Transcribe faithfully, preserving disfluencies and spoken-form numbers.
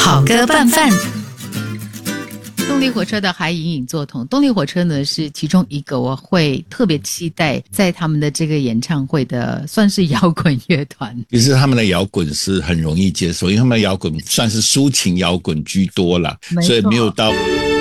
好歌拌饭。 动力火车的还隐隐作痛，动力火车呢是其中一个我会特别期待在他们的这个演唱会的，算是摇滚乐团。 其实他们的摇滚是很容易接受，因为他们的摇滚算是抒情摇滚居多啦，所以没有到